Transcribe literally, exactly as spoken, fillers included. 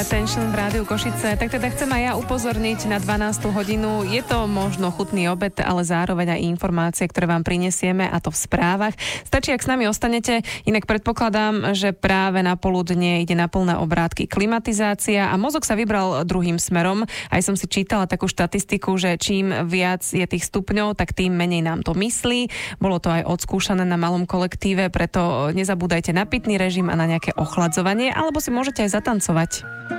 Attention v Rádiu Košice. Tak teda chcem aj ja upozorniť na dvanástu hodinu. Je to možno chutný obed, ale zároveň aj informácie, ktoré vám prinesieme, a to v správach. Stačí, ak s nami ostanete. Inak predpokladám, že práve na poludne ide na plné obrátky klimatizácia a mozog sa vybral druhým smerom. Aj som si čítala takú štatistiku, že čím viac je tých stupňov, tak tým menej nám to myslí. Bolo to aj odskúšané na malom kolektíve, preto nezabúdajte na pitný režim a na nejaké ochladzovanie, alebo si môžete aj zatancovať.